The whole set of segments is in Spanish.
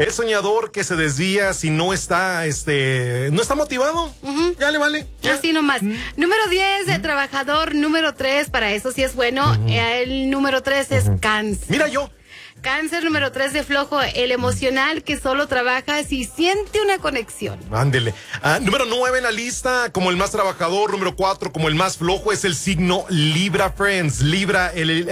Es soñador que se desvía si no está, no está motivado. Ya le vale. Ya. Así nomás. Número 10, de trabajador. Número 3, para eso sí es bueno. El número 3 es Cáncer. Mira yo. Cáncer, número 3 de flojo, el emocional que solo trabaja si siente una conexión. Ándele. Número 9 en la lista, como el más trabajador. Número 4, como el más flojo, es el signo Libra, friends. Libra,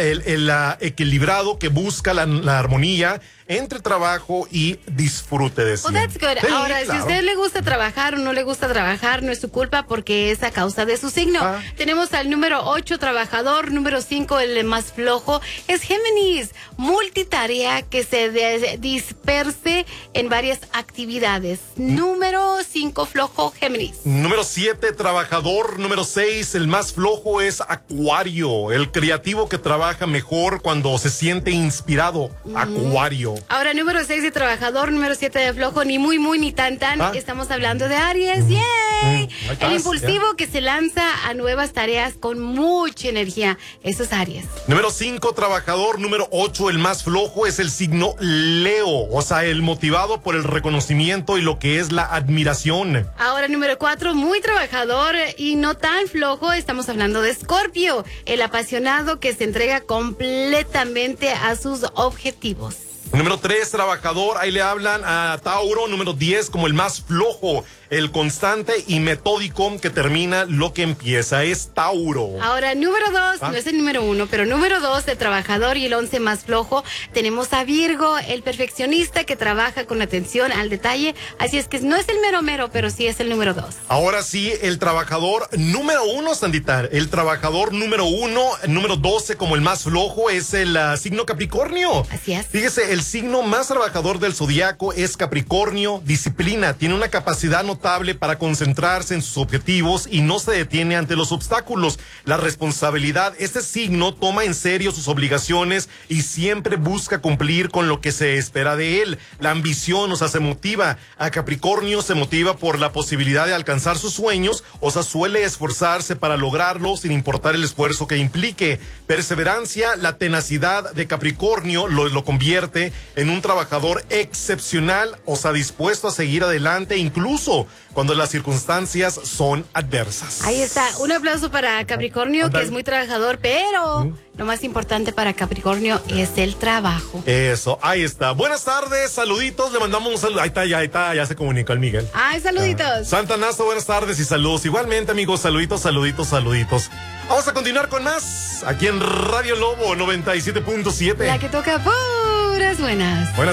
el equilibrado que busca la armonía entre trabajo y disfrute de sí. Oh, that's good. Sí, ahora, claro. si a usted le gusta trabajar o no le gusta trabajar, no es su culpa porque es a causa de su signo. Tenemos al número 8, trabajador. Número 5, el más flojo, es Géminis. Multitarea que se disperse en varias actividades. Número 5, flojo, Géminis. Número 7, trabajador. Número 6, el más flojo, es Acuario. El creativo que trabaja mejor cuando se siente inspirado. Acuario. Ahora, número 6 de trabajador, número 7 de flojo, ni muy, muy, ni tan, tan. Estamos hablando de Aries. ¡Yay! El impulsivo que se lanza a nuevas tareas con mucha energía. Eso es Aries. Número 5, trabajador. Número 8, el más flojo, es el signo Leo. O sea, el motivado por el reconocimiento y lo que es la admiración. Ahora, número 4, muy trabajador y no tan flojo. Estamos hablando de Escorpio, el apasionado que se entrega completamente a sus objetivos. Número 3, trabajador, ahí le hablan a Tauro. Número 10, como el más flojo, el constante y metódico que termina lo que empieza, es Tauro. Ahora, número 2, no es el número 1, pero número 2 de trabajador y el 11 más flojo, tenemos a Virgo, el perfeccionista que trabaja con atención al detalle. Así es que no es el mero mero, pero sí es el número 2. Ahora sí, el trabajador número 1, Sandita, el trabajador número 1, número 12, como el más flojo, es el signo Capricornio. Así es. Fíjese, el signo más trabajador del zodiaco es Capricornio. Disciplina, tiene una capacidad notable para concentrarse en sus objetivos y no se detiene ante los obstáculos. La responsabilidad, este signo toma en serio sus obligaciones y siempre busca cumplir con lo que se espera de él. La ambición, o sea, se motiva. A Capricornio se motiva por la posibilidad de alcanzar sus sueños, o sea, suele esforzarse para lograrlo sin importar el esfuerzo que implique. Perseverancia, la tenacidad de Capricornio lo convierte en un trabajador excepcional, o sea, dispuesto a seguir adelante incluso cuando las circunstancias son adversas. Ahí está, un aplauso para Capricornio, que es muy trabajador, pero lo más importante para Capricornio es el trabajo. Eso, ahí está. Buenas tardes, saluditos, le mandamos un saludo. Ahí está, ya se comunicó el Miguel. Ay, saluditos. Santa Nasta, buenas tardes y saludos. Igualmente, amigos, saluditos. Vamos a continuar con más aquí en Radio Lobo 97.7. La que toca puras buenas.